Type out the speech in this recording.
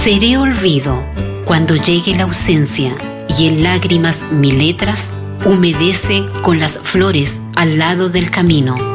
Seré olvido cuando llegue la ausencia y en lágrimas mi letras humedece con las flores al lado del camino.